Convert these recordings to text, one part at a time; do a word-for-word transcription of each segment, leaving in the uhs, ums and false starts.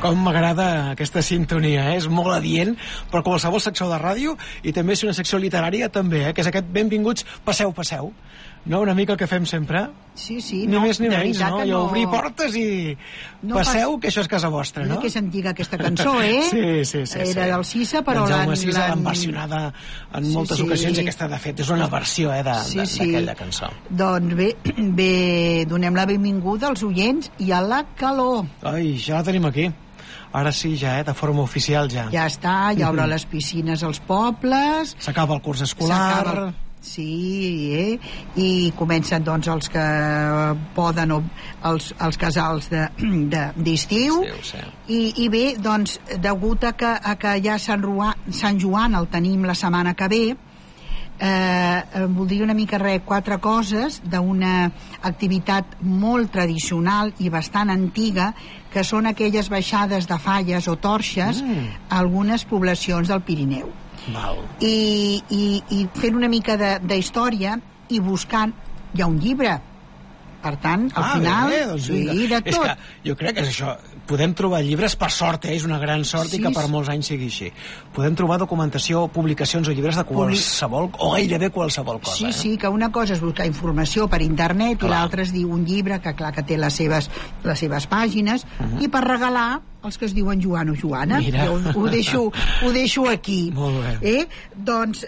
Com m'agrada aquesta sintonia, eh? És molt adient, però qualsevol secció de ràdio, i també és una secció literària també, eh? Que és aquest benvinguts, passeu, passeu. No? Una mica el que fem sempre. Sí, sí. Ni no, més ni menys, no? I no... obrir portes i no passeu, pas... que això és casa vostra, no? Mira que és antiga aquesta cançó, eh? Sí, sí, sí. Era sí. del Cisa, però l'han... Jaume l'han... Cisa l'han versionada en sí, moltes sí. ocasions, i aquesta, de fet, és una versió, eh, sí, sí. d'aquella cançó. Doncs bé, bé, donem la benvinguda als oients i a la calor. Ai, ja la tenim aquí. Ara sí, ja, eh, de forma oficial, ja. Ja està, ja obre les piscines als pobles. S'acaba el curs escolar. El... Sí, eh? I comencen doncs els que poden, els, els casals d'estiu. De, de, sí. I, I bé, doncs, degut a que, a que ja Sant, Ruà, Sant Joan el tenim la setmana que ve, eh, voldria una mica res, quatre coses d'una activitat molt tradicional i bastant antiga, que són aquelles baixades de falles o torxes mm. a algunes poblacions del Pirineu. Val. I, i, i fent una mica d'història i buscant, hi ha un llibre, per tant, al ah, final bé, doncs sí, de tot. És que jo crec que és això, podem trobar llibres, per sort, eh? És una gran sort, sí, i que per molts anys sigui així. Podem trobar documentació, publicacions o llibres de qualsevol, o gairebé qualsevol cosa. Sí, eh? sí, que una cosa és buscar informació per internet, clar, i l'altra es diu un llibre que clar que té les seves, les seves pàgines, uh-huh. i per regalar els que es diuen Joan o Joana. Mira. Jo ho deixo, ho deixo aquí. Molt bé. Eh? Doncs,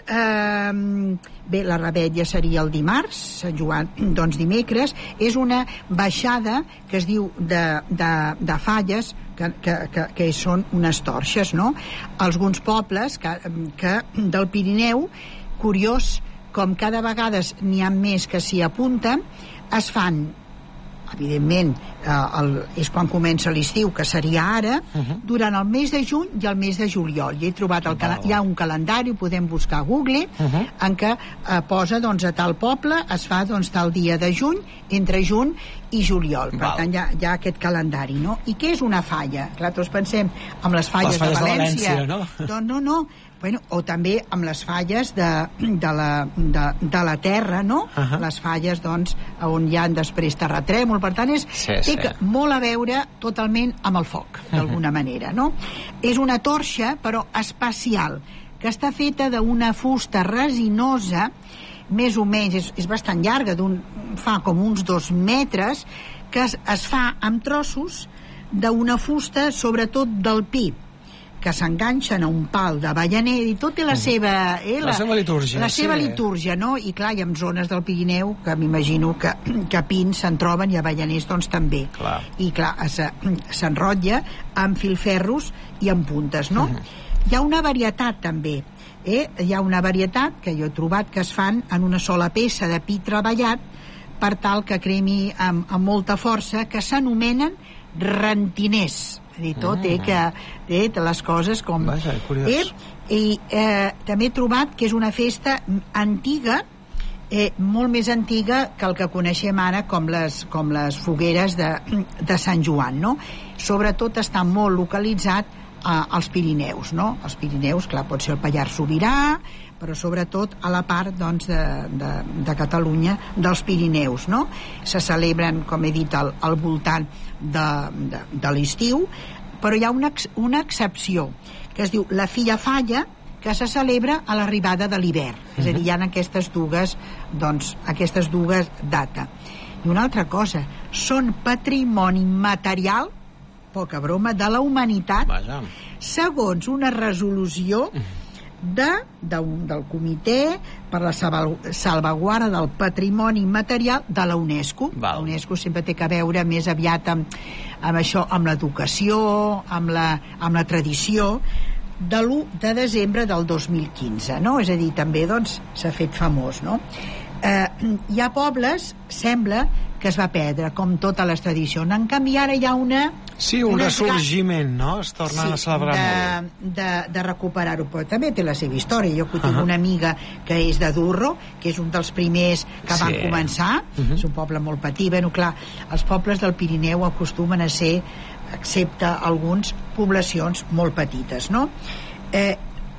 eh, bé, la rebetlla seria el dimarts, Sant Joan, doncs dimecres. És una baixada que es diu de, de, de falles, que, que, que, que són unes torxes, no? Alguns pobles que, que del Pirineu, curiós, com cada vegada n'hi ha més que s'hi apunten, es fan, evidentment, eh, el, és quan comença l'estiu, que seria ara, uh-huh. durant el mes de juny i el mes de juliol. I he trobat el calen- hi ha un calendari, ho podem buscar a Google, uh-huh. en què eh, posa, doncs, a tal poble es fa, doncs, tal dia de juny, entre juny i juliol. Per Val. tant, hi ha, hi ha aquest calendari, no? I què és una falla? Clar, tots pensem en les falles, les falles de València. De València, no? Doncs no, no. Bueno, o també amb les falles de, de, la, de, de la terra, no? Uh-huh. Les falles, doncs, on hi ha després terratrèmol, per tant, és, sí, té sí. que, molt a veure totalment amb el foc, d'alguna uh-huh. manera, no? És una torxa, però especial, que està feta d'una fusta resinosa, més o menys, és, és bastant llarga, d'un, fa com uns dos metres, que es, es fa amb trossos d'una fusta, sobretot del pi, que s'enganxen a un pal d'avellaner, i tot té la seva... Eh, la, la seva litúrgia. La seva sí. litúrgia, no? I clar, hi ha zones del Pirineu que m'imagino que, que pins se'n troben i avellaners, doncs, també. Clar. I clar, s'enrotlla amb filferros i amb puntes, no? Uh-huh. Hi ha una varietat, també. Eh? Hi ha una varietat que jo he trobat que es fan en una sola peça de pi treballat per tal que cremi amb, amb molta força, que s'anomenen rentiners. I tot, eh, que eh, les coses com... Vaja, curiós. Eh, I eh, també he trobat que és una festa antiga, eh, molt més antiga que el que coneixem ara com les, com les fogueres de, de Sant Joan, no? Sobretot està molt localitzat eh, als Pirineus, no? Els Pirineus, clar, pot ser el Pallars Sobirà, però sobretot a la part, doncs, de, de, de Catalunya, dels Pirineus, no? Se celebren, com he dit, al, al voltant de, de, de l'estiu, però hi ha una, una excepció, que es diu la Filla Falla, que se celebra a l'arribada de l'hivern. Uh-huh. És a dir, hi ha aquestes dues, doncs, aquestes dues dates. I una altra cosa, són patrimoni material, poca broma, de la humanitat, Vaja. segons una resolució de, de un, del Comitè per la Salvaguarda del Patrimoni Material de la UNESCO. Val. La UNESCO sempre té que veure més aviat amb, amb això, amb l'educació, amb la, amb la tradició, de l'u de desembre del dos mil quinze, no? És a dir, també, doncs, s'ha fet famós, no? Eh, hi ha pobles, sembla, que es va perdre, com totes les tradicions. En canvi, ara hi ha una... Sí, un una ressorgiment, no? Es torna sí, a celebrar de, molt. De, de recuperar-ho, però també té la seva història. Jo tinc uh-huh. una amiga que és de Durro, que és un dels primers que sí. van començar. Uh-huh. És un poble molt petit. Bueno, clar, els pobles del Pirineu acostumen a ser, excepte alguns, poblacions molt petites, no? Eh,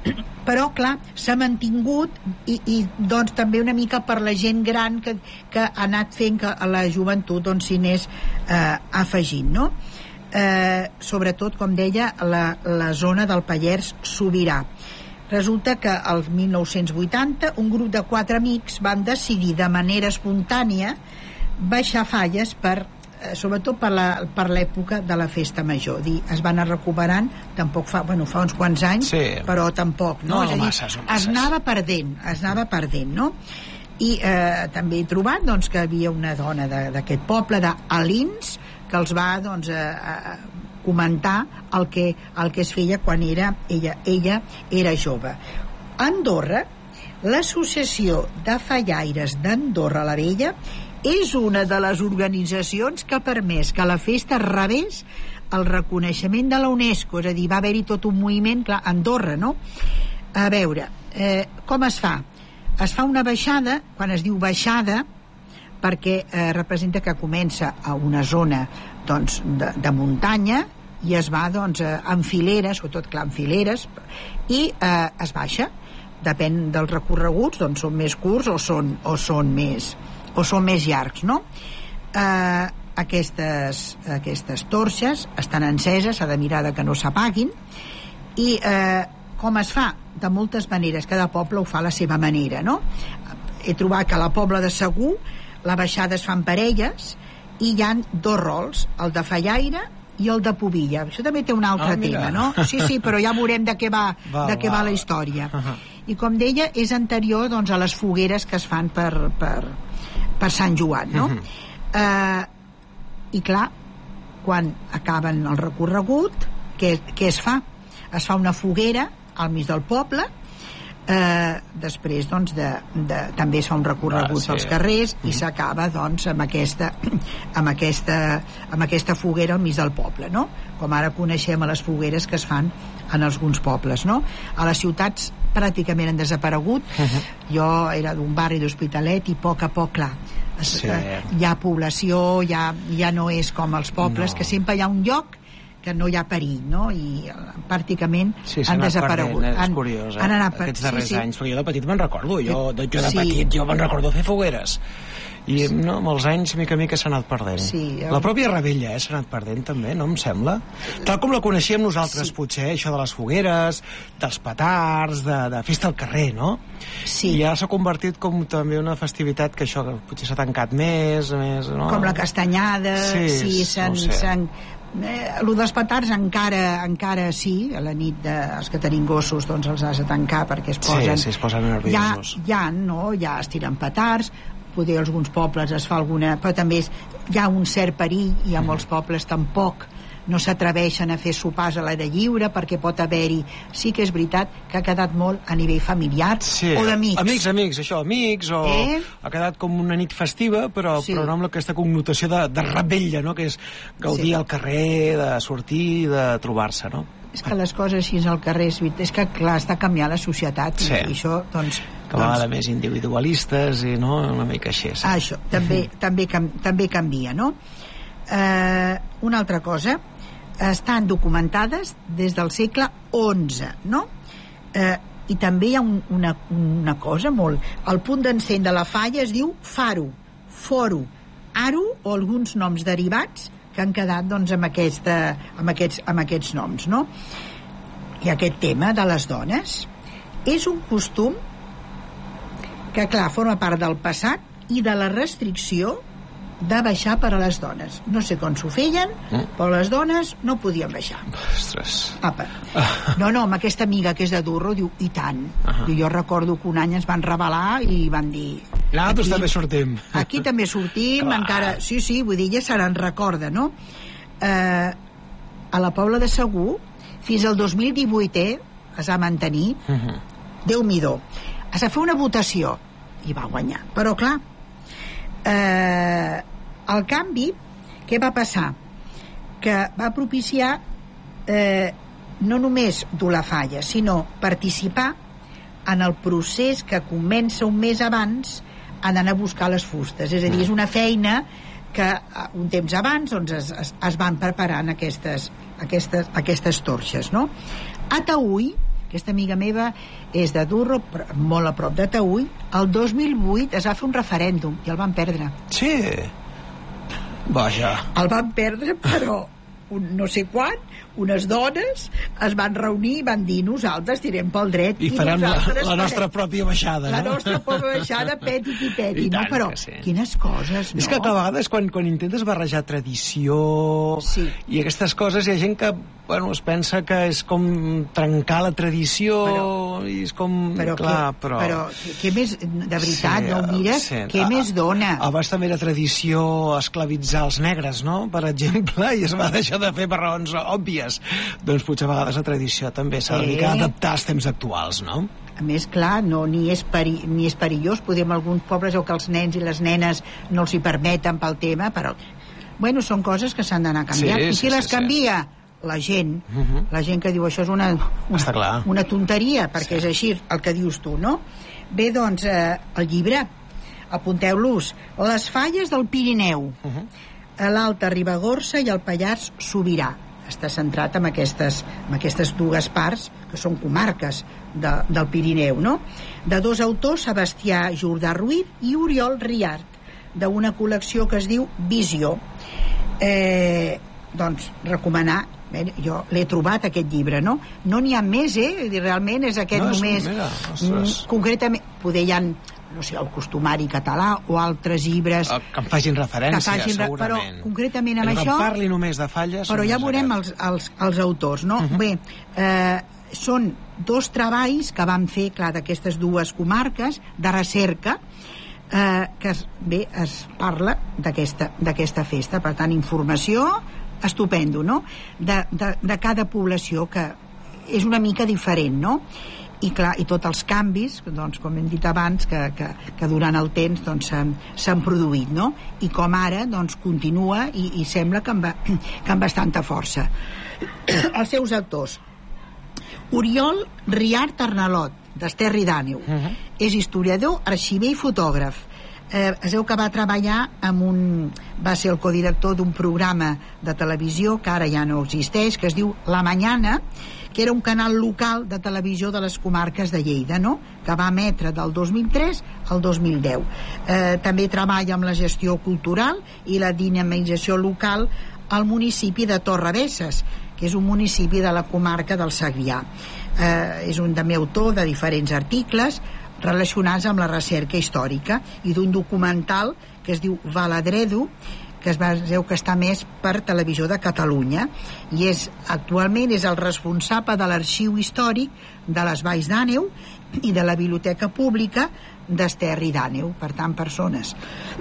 però clar, s'ha mantingut i, i doncs també una mica per la gent gran que, que ha anat fent que a la joventut doncs s'hi anés eh, afegint, no? eh, sobretot, com deia, la, la zona del Pallars Sobirà. Resulta que al mil nou-cents vuitanta un grup de quatre amics van decidir de manera espontània baixar Falles per, eh, sobretot per la, per l'època de la festa major. Dir, es van anar recuperant, tampoc fa, bueno, fa uns quants anys, sí. però tampoc, no? No, És a dir, masses, masses. es anava perdent, es anava perdent, no? I eh, també he trobat, doncs, que hi havia una dona d'aquest poble, d'Alins, que els va, doncs, eh, eh, comentar el que, el que es feia quan era, ella, ella era jove. A Andorra, l'Associació de Fallaires d'Andorra la Vella és una de les organitzacions que ha permès que la festa rebés el reconeixement de la UNESCO, és a dir, va haver-hi tot un moviment, clar, Andorra, no? A veure, eh, com es fa? Es fa una baixada, quan es diu baixada, perquè eh, representa que comença a una zona, doncs, de, de muntanya, i es va, doncs, en fileres, sobretot, clar, en fileres, i eh, es baixa. Depèn dels recorreguts, doncs són més curts o són, o són, més, o són més llargs, no? Eh, aquestes, aquestes torxes estan enceses, s'ha de mirar de que no s'apaguin, i eh, com es fa? De moltes maneres, cada poble ho fa a la seva manera, no? He trobat que a la Pobla de Segur la baixada es fan parelles i hi ha dos rols, el de fallaire i el de pubilla. Això també té un altre ah, tema, no? Sí, sí, però ja veurem de què va, va, de què va. va la història. Uh -huh. I com deia, és anterior, doncs, a les fogueres que es fan per, per, per Sant Joan, no? Uh -huh. eh, I clar, quan acaben el recorregut, què, què es fa? Es fa una foguera al mig del poble. Eh, després, doncs, de, de, també es fa un recorregut ah, sí. als carrers i s'acaba, doncs, amb aquesta, amb, aquesta, amb aquesta foguera al mig del poble, no? Com ara coneixem a les fogueres que es fan en alguns pobles, no? A les ciutats pràcticament han desaparegut. Uh -huh. Jo era d'un barri d'Hospitalet i a poc a poc, clar, sí. hi ha població, ja, ja no és com els pobles, no. que sempre hi ha un lloc que no hi ha perill, no? I pràcticament sí, han desaparegut. Perdent, és curiós, eh? Han anat per... Aquests darrers sí, sí. anys, perquè jo de petit me'n recordo, jo de, jo de sí. petit jo me'n recordo fer fogueres. I sí. no, amb els anys, mica a mica, s'ha anat perdent. Sí, el... La pròpia Rebella, eh, s'ha anat perdent també, no em sembla? Tal com la coneixíem nosaltres, sí. potser, això de les fogueres, dels petards, de, de festa al carrer, no? Sí. I ja s'ha convertit com també una festivitat que això potser s'ha tancat més, més, no? Com la castanyada, sí, sí s'han... No Eh, el dels petards encara encara sí, a la nit de, els que tenim gossos doncs els has de tancar perquè es posen, sí, sí, es posen nerviosos. Ja, ja, no? Ja es tiren petards, poder alguns pobles es fa alguna... però també és, hi ha un cert perill i a molts pobles tampoc no s'atreveixen a fer sopars a l'aire lliure perquè pot haver-hi... Sí que és veritat que ha quedat molt a nivell familiar sí. o d'amics. Amics, amics, això, amics, o eh? ha quedat com una nit festiva, però, sí. però no amb aquesta connotació de, de rebella, no?, que és gaudir sí. al carrer, de sortir, de trobar-se, no? És que les coses així al carrer, és que, clar, està canviant la societat sí. i això, doncs... Cada vegada doncs, més individualistes i, no?, una mica així. Sí. Ah, això, també, mm. també, també canvia, no? Eh, una altra cosa, estan documentades des del segle onze, no? Eh, i també hi ha un, una, una cosa molt... El punt d'encén de la falla es diu faro, foro, aro o alguns noms derivats que han quedat, doncs, amb, aquesta, amb, aquests, amb aquests noms, no? I aquest tema de les dones és un costum que, clar, forma part del passat i de la restricció de baixar per a les dones. No sé com s'ho feien, mm. però les dones no podien baixar. Ostres. Apa. No, no, amb aquesta amiga que és de Durro, diu, i tant. Uh -huh. I jo recordo que un any ens van rebel·lar i van dir... Nosaltres també sortim. Aquí també sortim, clar. Encara... Sí, sí, vull dir, ja se n'en recorda, no? Eh, a la Pobla de Segur, fins al dos mil divuit eh, es va mantenir, uh -huh. Déu-n'hi-do. Es va fer una votació i va guanyar. Però, clar, eh, el canvi, què va passar? Que va propiciar eh, no només dur la falla, sinó participar en el procés que comença un mes abans a d'anar a buscar les fustes. És a dir, és una feina que un temps abans doncs, es, es, es van preparant aquestes, aquestes, aquestes torxes, no? A Taüll, aquesta amiga meva és de Durro, molt a prop de Taüll, el dos mil vuit es va fer un referèndum i el van perdre. Sí? Vaja. El van perdre, però un no sé quan, unes dones es van reunir i van dir nosaltres tirem pel dret i, i farem la, la nostra farem, pròpia baixada, la no? nostra pròpia baixada, peti i peti, no? Però sí. Quines coses, no? És que a vegades quan, quan intentes barrejar tradició sí. i aquestes coses hi ha gent que bueno, es pensa que és com trencar la tradició però, i és com... Però, clar, què, però... però què més, de veritat, sí, no ho mires, sí. Què a, més dona? Abans també era tradició esclavitzar els negres, no?, per exemple, i es va deixar de fer per raons òbvies. Doncs potser a vegades la tradició també s'ha de eh. adaptar als temps actuals, no? A més, clar, no, ni, és peri, ni és perillós, podem alguns pobles o que els nens i les nenes no els hi permeten pel tema, però bueno, són coses que s'han d'anar canviant. Sí, I qui sí, les sí, canvia? Sí. La gent, uh -huh. la gent que diu això és una, una, una tonteria, perquè sí. És així el que dius tu, no? Bé, doncs, eh, el llibre, apunteu-los, Les falles del Pirineu, uh -huh. a l'Alta Ribagorça i el Pallars Sobirà. Està centrat en aquestes, en aquestes dues parts, que són comarques de, del Pirineu, no? De dos autors, Sebastià Jordà Ruiz i Oriol Riart, d'una col·lecció que es diu Visió. Eh, doncs, recomanar. Bé, jo l'he trobat, aquest llibre, no? No n'hi ha més, eh? Realment és aquest no, només... Mira, mm, concretament, poder hi ha, no sé, el costumari català o altres llibres... Que en facin referència, que facin, segurament. Però, concretament en Però això... Que parli només de falles... Però ja veurem els, els, els autors, no? Uh -huh. Bé, eh, són dos treballs que van fer, clar, d'aquestes dues comarques, de recerca, eh, que, es, bé, es parla d'aquesta festa. Per tant, informació... estupendo, no? De, de, de cada població, que és una mica diferent, no? I clar, i tots els canvis, doncs, com hem dit abans, que, que, que durant el temps doncs, s'han produït, no? I com ara doncs, continua i, i sembla que amb, que amb bastanta força. Els seus autors: Oriol Riart Arnalot, d'Esterri d'Àneu, uh -huh. és historiador, arxiver i fotògraf. Eh, es veu que va treballar amb un... va ser el codirector d'un programa de televisió que ara ja no existeix, que es diu La Mañana, que era un canal local de televisió de les comarques de Lleida, no?, que va emetre del dos mil tres al dos mil deu. Eh, també treballa amb la gestió cultural i la dinamització local al municipi de Torrebesses, que és un municipi de la comarca del Segrià. Eh, és un també autor de diferents articles relacionats amb la recerca històrica i d'un documental que es diu Valadredu, que es veu que està més per Televisió de Catalunya, i és actualment és el responsable de l'arxiu històric de les Valls d'Àneu i de la Biblioteca Pública d'Esterri d'Àneu. Per tant, persones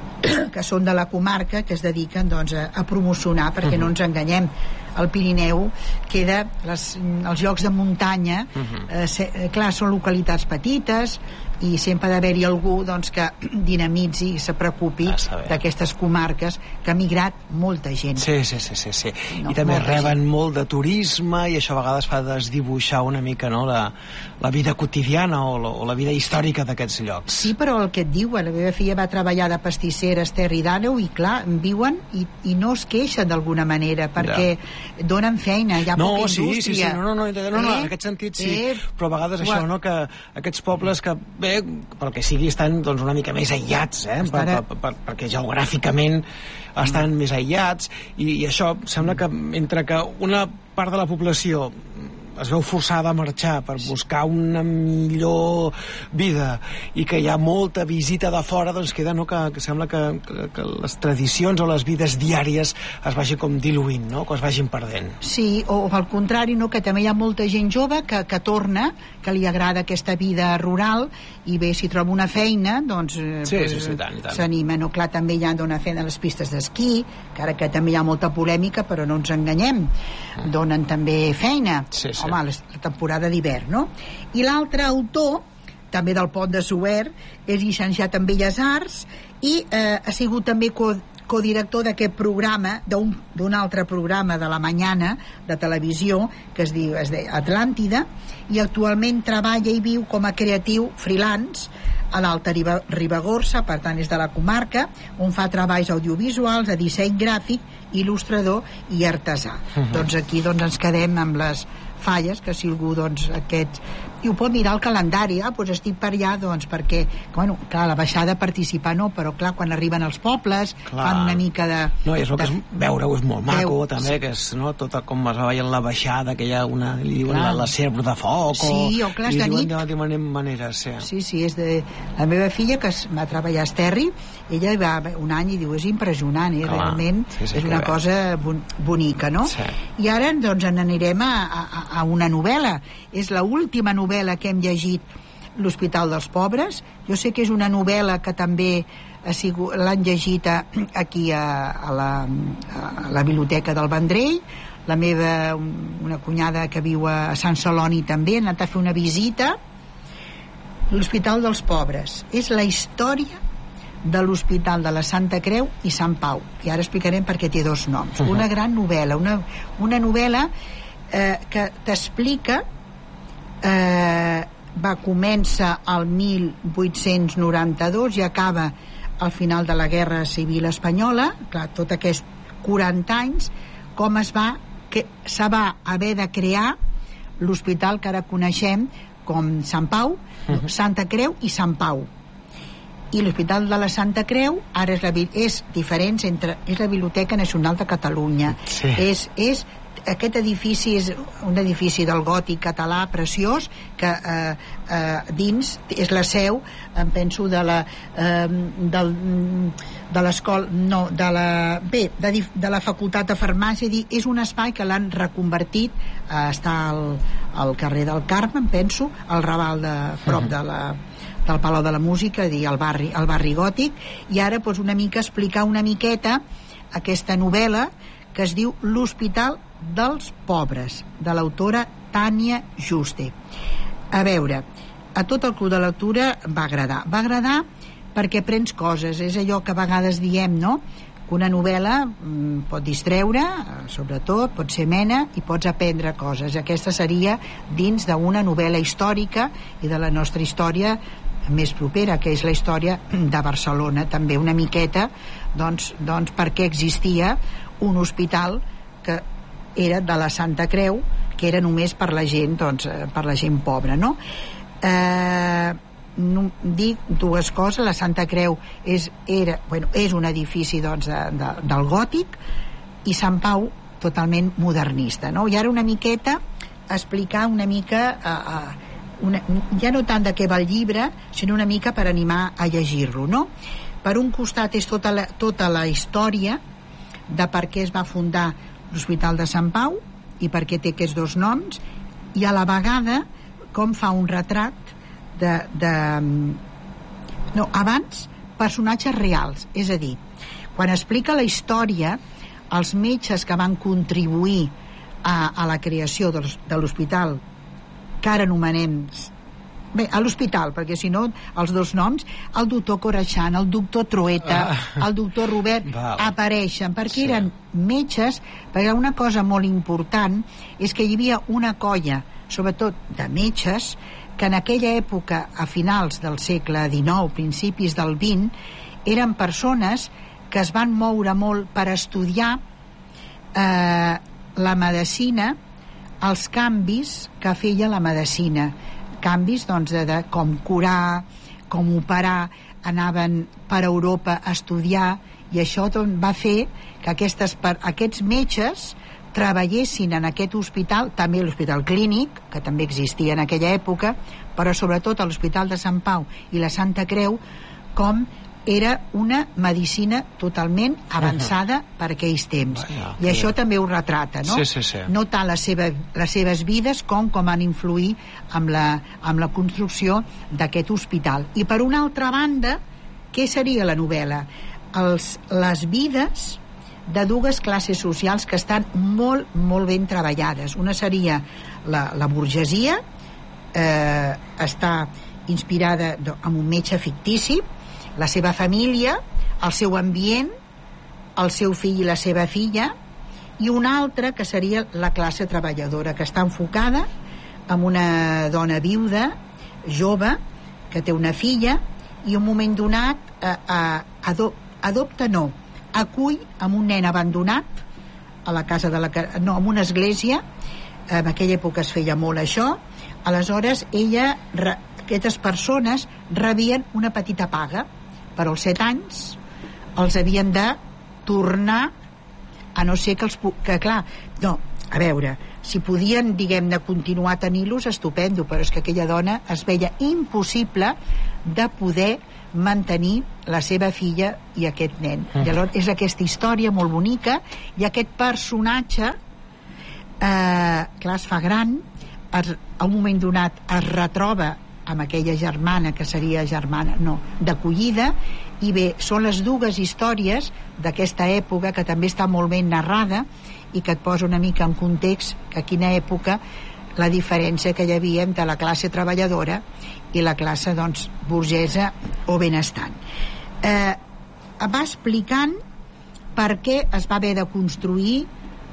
que són de la comarca que es dediquen doncs, a, a promocionar, perquè uh-huh. no ens enganyem, el Pirineu queda les, els llocs de muntanya uh-huh. eh, se, clar, són localitats petites i sempre ha d'haver-hi algú doncs, que dinamitzi i se preocupi d'aquestes comarques, que ha migrat molta gent. Sí, sí, sí, sí, sí. No, I també reben gent. Molt de turisme, i això a vegades fa desdibuixar una mica, no?, la, la vida quotidiana o la, o la vida històrica d'aquests llocs. Sí, però el que et diuen, la meva filla va treballar de pastissera a Esterri d'Àneu i clar, viuen i, i no es queixen d'alguna manera, perquè ja. donen feina, hi ha no, poca sí, indústria. Sí, sí, no, no, no, no, no, en aquest sentit sí, eh? Però a vegades això, no?, que aquests pobles que bé, pel que sigui, estan doncs, una mica més aïllats, eh? per, per, per, perquè geogràficament estan mm. més aïllats, i, i això sembla que entre que una part de la població es veu forçada a marxar per buscar una millor vida i que hi ha molta visita de fora, doncs queda, no?, que, que sembla que, que, que les tradicions o les vides diàries es vagin com diluint, no?, que es vagin perdent. Sí, o, o al contrari, no?, que també hi ha molta gent jove que, que torna, que li agrada aquesta vida rural, i bé, si troba una feina, doncs sí, pues, sí, sí, tant, tant. s'anima, no? Clar, també hi ha dona feina a les pistes d'esquí, que ara que també hi ha molta polèmica, però no ens enganyem, mm. donen també feina. Sí, sí. Home, la temporada d'hivern, no? I l'altre autor, també del Pont de Suert, és llicenciat en Belles Arts i eh, ha sigut també co codirector d'aquest programa, d'un altre programa de La Mañana, de televisió, que es diu, es diu Atlàntida, i actualment treballa i viu com a creatiu freelance a l'Alta Ribagorça, per tant és de la comarca, on fa treballs audiovisuals, de disseny gràfic, il·lustrador i artesà. Uh-huh. Doncs aquí doncs, ens quedem amb les falles, que si algú doncs aquest i ho pot mirar al calendari, ah, doncs estic per allà, doncs perquè, bueno, clar, la baixada a participar no, però clar, quan arriben als pobles clar. Fan una mica de... No, és el de... que és, veure-ho és molt maco, també, que és, no?, tota com es veia en la baixada, que hi ha una, li diuen la, la serp de foc, sí, o, clar, li de diuen nit. de, de manera, sí. Sí, sí, és de... La meva filla, que va treballar a Esterri, ella va un any i diu, és impressionant, eh? Clar, realment sí, sí, és una bé. cosa bon, bonica, no? Sí. I ara, doncs, n'anirem a, a, a una novel·la. És l'última novel·la que hem llegit, L'Hospital dels Pobres. Jo sé que és una novel·la que també l'han llegit a, aquí a, a, la, a la biblioteca del Vendrell. La meva, una cunyada que viu a Sant Celoni també, ha anat a fer una visita. L'Hospital dels Pobres és la història de l'Hospital de la Santa Creu i Sant Pau, i ara explicarem per què té dos noms. Uh-huh. Una gran novel·la, una, una novel·la eh, que t'explica eh, va començar al mil vuit-cents noranta-dos i acaba al final de la Guerra Civil Espanyola, clar, tot aquests quaranta anys, com es va, que se va haver de crear l'hospital que ara coneixem com Sant Pau, uh-huh. Santa Creu i Sant Pau. I l'Hospital de la Santa Creu ara és, la, és diferent entre, és la Biblioteca Nacional de Catalunya. Sí. És, és aquest edifici és un edifici del gòtic català preciós que eh, eh, dins és la seu, em penso, de la eh, del, de l'escola, no, de la bé, de, de la Facultat de Farmàcia. Dir, és un espai que l'han reconvertit, eh, està al, al carrer del Carme, em penso, al Raval de prop uh-huh. de la del Palau de la Música, dir, al barri, al barri gòtic, i ara doncs, una mica explicar una miqueta aquesta novel·la que es diu L'Hospital dels Pobres, de l'autora Tània Juste. A veure, a tot el club de lectura va agradar. Va agradar perquè prens coses, és allò que a vegades diem, no?, que una novel·la mm, pot distreure, sobretot, pot ser mena i pots aprendre coses. Aquesta seria dins d'una novel·la històrica i de la nostra història més propera, que és la història de Barcelona, també una miqueta, doncs, doncs per què existia un hospital que era de la Santa Creu, que era només per la gent, doncs, per la gent pobra, no? Eh, no dic dues coses. La Santa Creu és, era, bueno, és un edifici, doncs, de, de, del gòtic, i Sant Pau totalment modernista, no? I ara una miqueta explicar una mica eh, eh, una, ja no tant de què va el llibre, sinó una mica per animar a llegir-lo, no? Per un costat és tota la, tota la història de per què es va fundar l'Hospital de Sant Pau i per què té aquests dos noms, i a la vegada com fa un retrat de, de no, abans, personatges reals, és a dir, quan explica la història, els metges que van contribuir a, a la creació de, de l'hospital, que ara anomenem bé, a l'hospital, perquè si no els dos noms, el doctor Coreixant, el doctor Trueta, ah. el doctor Robert Val. apareixen, perquè sí. eren metges, perquè una cosa molt important és que hi havia una colla, sobretot de metges, que en aquella època, a finals del segle dinou, principis del vint, eren persones que es van moure molt per estudiar eh, la medicina, els canvis que feia la medicina, canvis doncs, de, de com curar, com operar, anaven per Europa a estudiar, i això doncs, va fer que aquestes, aquests metges treballessin en aquest hospital, també l'Hospital Clínic, que també existia en aquella època, però sobretot a l'Hospital de Sant Pau i la Santa Creu, com era una medicina totalment avançada uh-huh. per aquells temps. Vaja, i això també ho retrata, no? Sí, sí, sí. No tant la seva, les seves vides com com han influït amb la, amb la construcció d'aquest hospital. I per una altra banda, què seria la novel·la? Els, les vides de dues classes socials que estan molt, molt ben treballades. Una seria la, la burgesia, eh, està inspirada en un metge fictici, la seva família, el seu ambient, el seu fill i la seva filla, i una altra que seria la classe treballadora, que està enfocada en una dona viuda, jove, que té una filla, i en un moment donat eh, eh, adop, adopta no, acull amb un nen abandonat a la casa de la... no, en una església, en aquella època es feia molt això, aleshores ella, aquestes persones rebien una petita paga, però als set anys els havien de tornar a no ser que els... que clar, no, a veure, si podien, diguem-ne, continuar tenint-los, estupendo, però és que aquella dona es veia impossible de poder mantenir la seva filla i aquest nen. Mm. Llavors és aquesta història molt bonica, i aquest personatge eh, clar, es fa gran, es, a un moment donat es retroba amb aquella germana, que seria germana, no, d'acollida, i bé, són les dues històries d'aquesta època, que també està molt ben narrada i que et posa una mica en context que a quina època la diferència que hi havia entre la classe treballadora i la classe, doncs, burgesa o benestant. Eh, va explicant per què es va haver de construir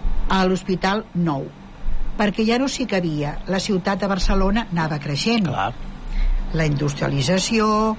a l'Hospital Nou, perquè ja no s'hi cabia. La ciutat de Barcelona anava creixent. Clar. La industrialització,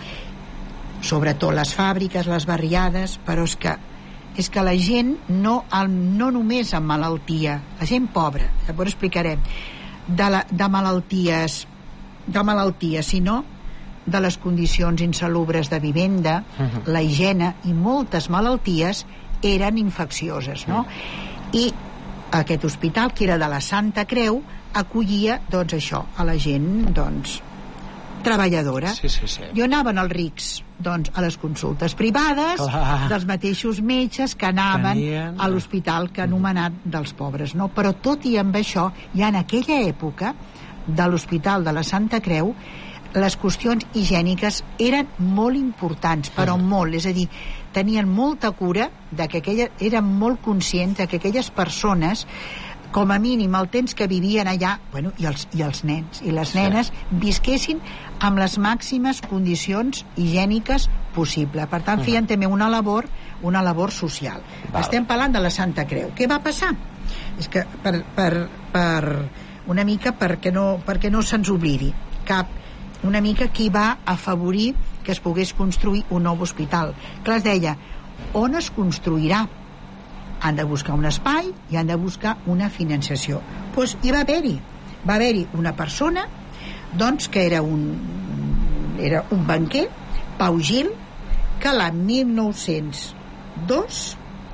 sobretot les fàbriques, les barriades, però és que és que la gent no, no només amb malaltia, la gent pobra, llavors explicarem, de, la, de malalties de malalties, sinó de les condicions insalubres de vivenda, uh-huh. la higiene, i moltes malalties eren infeccioses, no? I aquest hospital, que era de la Santa Creu, acollia, doncs, això, a la gent, doncs, treballadora. Sí, sí, sí. I on anaven els rics? Doncs a les consultes privades, clar, dels mateixos metges que anaven Tenien... a l'hospital que anomenat dels pobres, no? Però tot i amb això, ja en aquella època de l'Hospital de la Santa Creu, les qüestions higièniques eren molt importants, però mm. molt, és a dir, tenien molta cura de que aquella, eren molt conscients de que aquelles persones, com a mínim el temps que vivien allà, bueno, i els, i els nens i les nenes, sí, visquessin amb les màximes condicions higièniques possible. Per tant, feien també una labor una labor social. Val. Estem parlant de la Santa Creu. Què va passar? És que per, per, per una mica perquè no, perquè no se'ns oblidi cap, una mica qui va afavorir que es pogués construir un nou hospital. Clar, es deia, on es construirà? Han de buscar un espai i han de buscar una financiació. Doncs hi va haver-hi va haver-hi una persona, doncs, que era un era un banquer, Pau Gil, que l'any mil nou-cents dos,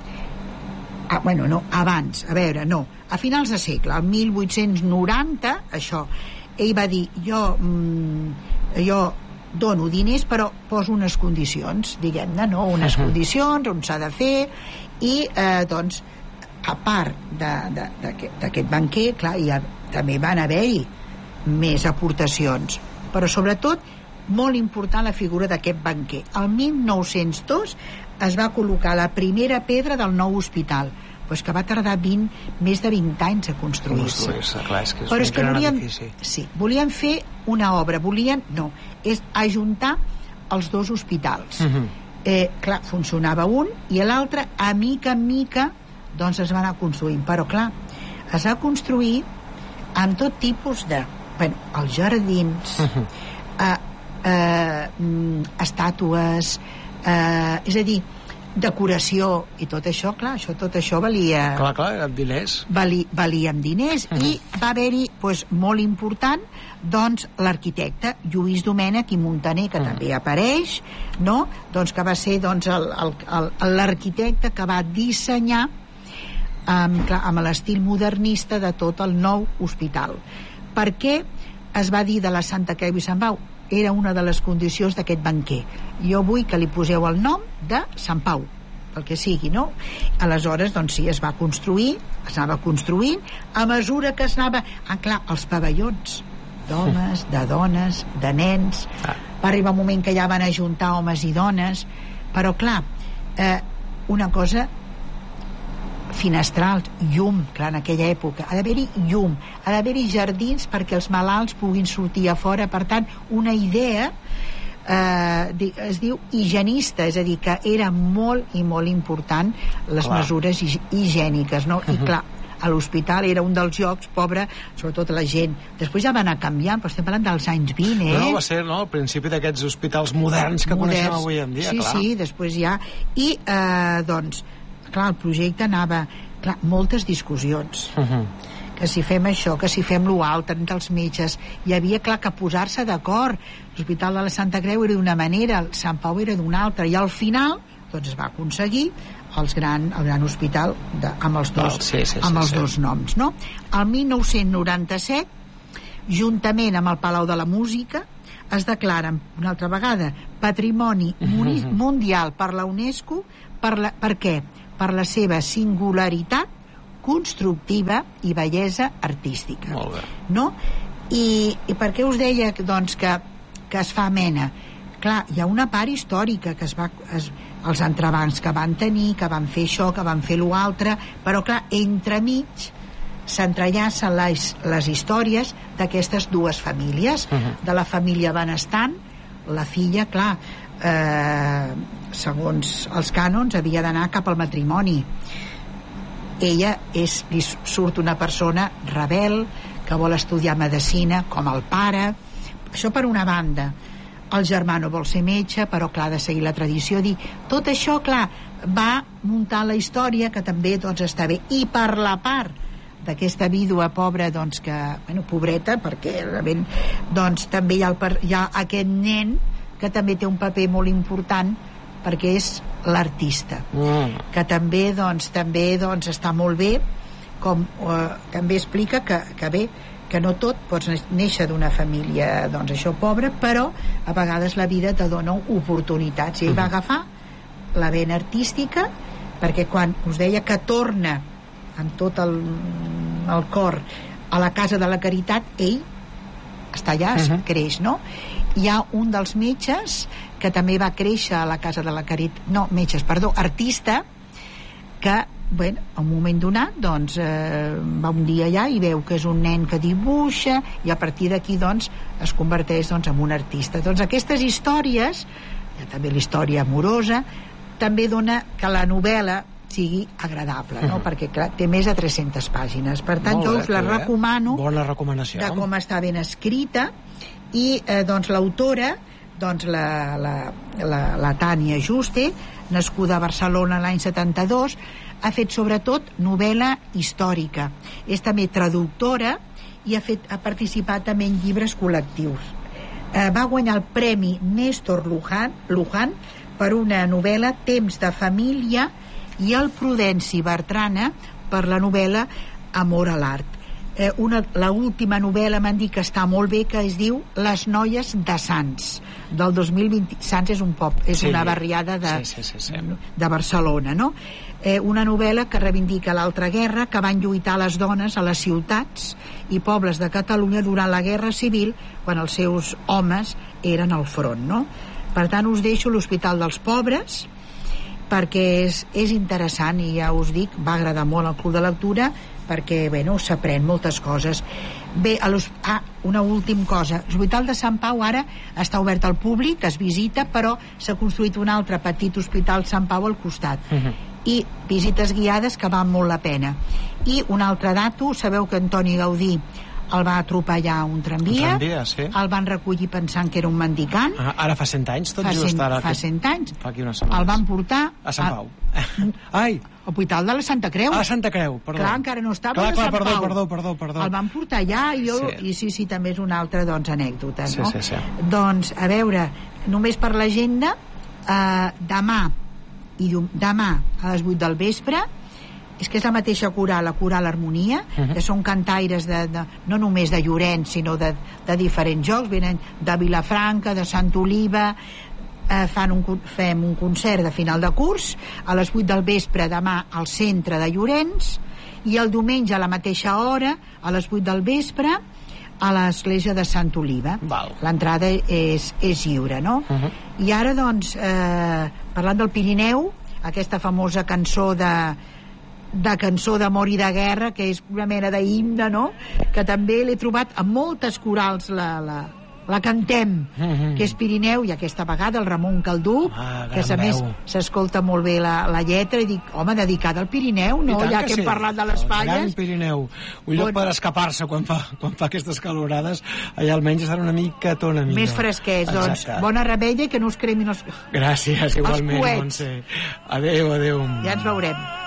ah, bueno, no, abans, a veure, no, a finals de segle, al mil vuit-cents noranta, això, ell va dir, jo mm, jo dono diners, però poso unes condicions, diguem-ne, no? Unes uh-huh. condicions, on s'ha de fer, i, eh, doncs, a part d'aquest banquer, clar, ja, també van haver-hi més aportacions, però sobretot molt important la figura d'aquest banquer. El mil nou-cents dos es va col·locar la primera pedra del nou hospital, pues que va tardar vint, més de vint anys a construir-se. Clar, és que és però és que volien, edifici. Sí, volien fer una obra, volien, no, és ajuntar els dos hospitals. Uh-huh. eh, clar, funcionava un i l'altre, a mica en mica, doncs es va anar construint, però clar, es va construir amb tot tipus de, bueno, els jardins, uh-huh. eh, eh, estàtues, eh, és a dir, decoració i tot això, clar, això, tot això valia... Clar, clar, amb diners. Vali, valia amb diners, uh-huh. i va haver-hi, doncs, molt important, doncs, l'arquitecte Lluís Domènech i Muntaner, que uh-huh. també apareix, no?, doncs, que va ser, doncs, el, el, el, l'arquitecte que va dissenyar amb, clar, amb l'estil modernista de tot el nou hospital. Per què es va dir de la Santa Creu i Sant Pau? Era una de les condicions d'aquest banquer. Jo vull que li poseu el nom de Sant Pau, pel que sigui, no? Aleshores, doncs sí, es va construir, es anava construint, a mesura que es anava... Ah, clar, els pavellons d'homes, de dones, de nens... Va arribar un moment que ja van ajuntar homes i dones, però clar, eh, una cosa... finestrals, llum, clar, en aquella època ha d'haver-hi llum, ha d'haver-hi jardins perquè els malalts puguin sortir a fora. Per tant, una idea eh, es diu higienista, és a dir, que era molt i molt important les clar. mesures higièniques, no? Uh-huh. I clar, a l'hospital era un dels llocs, pobre, sobretot la gent. Després ja va anar canviant, però estem parlant dels anys vint, eh? No, va ser, no?, al principi d'aquests hospitals moderns que moderns. coneixem avui en dia, sí, clar. Sí, sí, després ja... I, eh, doncs, clar, el projecte anava... Clar, moltes discussions. Uh-huh. Que si fem això, que si fem lo altre, entre els metges. Hi havia, clar, que posar-se d'acord. L'Hospital de la Santa Creu era d'una manera, el Sant Pau era d'una altra, i al final, doncs es va aconseguir els gran, el gran hospital de, amb els dos, sí, sí, sí, amb els sí. dos noms, no? El mil nou-cents noranta-set, juntament amb el Palau de la Música, es declaren una altra vegada Patrimoni mm-hmm. Mundial per la UNESCO. Per, la, per què? Per la seva singularitat constructiva i bellesa artística. Molt bé. No? I, i per què us deia doncs, que, que es fa amena? Clar, hi ha una part històrica que es va, es, els entrebancs que van tenir, que van fer això, que van fer l'altre, però clar, entremig s'entrellacen les, les històries d'aquestes dues famílies. Uh-huh. De la família benestant, la filla, clar, eh, segons els cànons havia d'anar cap al matrimoni. Ella és, li surt una persona rebel que vol estudiar medicina com el pare. Això per una banda. El germà no vol ser metge, però clar, ha de seguir la tradició. Dir, tot això, clar, va muntar la història, que també doncs, està bé. I per la part d'aquesta vídua pobra, doncs, que, bueno, pobreta, perquè doncs, també hi ha, el, hi ha aquest nen que també té un paper molt important, perquè és l'artista, mm. que també, doncs, també doncs, està molt bé, com eh, també explica que, que bé, que no tot pots néixer d'una família, doncs, això, pobra, però a vegades la vida te dona oportunitats. I ell va agafar la vena artística, perquè quan us deia que torna amb tot el, el cor a la Casa de la Caritat, ell està allà, uh-huh. creix, no? Hi ha un dels metges que també va créixer a la Casa de la Caritat, no, metges, perdó, artista, que, bueno, a un moment donat, doncs, eh, va un dia allà i veu que és un nen que dibuixa, i a partir d'aquí, doncs, es converteix, doncs, en un artista. Doncs aquestes històries, hi ha també la història amorosa, també dona que la novel·la sigui agradable, no? Mm. Perquè clar, té més de tres-centes pàgines, per tant jo us la recomano. Bona recomanació. De com està ben escrita. I eh, doncs l'autora, doncs la, la, la, la Tània Juste, nascuda a Barcelona l'any setanta-dos, ha fet sobretot novel·la històrica, és també traductora i ha, fet, ha participat també en llibres col·lectius. Eh, va guanyar el Premi Néstor Luján, Luján per una novel·la Temps de família, i el Prudenci Bertrana per la novel·la Amor a l'art. Eh, una, la última novel·la m'han dit que està molt bé, que es diu Les noies de Sants, del dos mil vint. Sants és un pop, és sí, una barriada de, sí, sí, sí, sí. de Barcelona, no? Eh, una novel·la que reivindica l'altra guerra, que van lluitar les dones a les ciutats i pobles de Catalunya durant la Guerra Civil, quan els seus homes eren al front, no? Per tant, us deixo l'Hospital dels Pobres, perquè és, és interessant, i ja us dic, va agradar molt el club de lectura, perquè, bueno, s'aprèn moltes coses. Bé, a ah, una última cosa, l'Hospital de Sant Pau ara està obert al públic, es visita, però s'ha construït un altre petit hospital Sant Pau al costat, uh-huh. i visites guiades que val molt la pena. I un altre dato, sabeu que Antoni Gaudí el va atropellar un tramvia, un tramvia sí. el van recollir pensant que era un mendicant. Ah, ara fa cent anys, tot fa just cent, ara. Fa cent anys. Fa aquí unes setmanes. El van portar a Sant Pau. A... Ai! Al Hospital de la Santa Creu. A la Santa Creu, perdó. Clar, encara no estava clar, a clar, Sant perdó, Pau. Perdó, perdó, perdó. El van portar allà i, jo, sí. i sí, sí, també és una altra, doncs, anècdota, sí, no? Sí, sí. Doncs, a veure, només per l'agenda, eh, demà, i demà a les vuit del vespre, és que és la mateixa coral, la coral Harmonia, uh-huh. que són cantaires de, de, no només de Llorenç, sinó de, de diferents jocs, venen de Vilafranca, de Sant Oliva, eh, fan un, fem un concert de final de curs a les vuit del vespre demà al centre de Llorenç, i el diumenge a la mateixa hora, a les vuit del vespre, a l'església de Sant Oliva. L'entrada és, és lliure, no? Uh-huh. I ara, doncs, eh, parlant del Pirineu, aquesta famosa cançó de de cançó d'amor i de guerra, que és una mena d'himne, no? Que també l'he trobat a moltes corals, la, la, la cantem, mm-hmm. que és Pirineu, i aquesta vegada el Ramon Caldú, ah, que a més s'escolta molt bé la, la lletra, i dic, home, dedicada al Pirineu, no? Ja que, que hem sí. parlat de les falles. El Pirineu, un lloc bon... per escapar-se quan fa, quan fa aquestes calorades, allà almenys estan una mica tona millor. Més fresquets, doncs, bona rebella i que no us cremin els... Gràcies, igualment, Montse. Adéu, adéu. Ja ens veurem.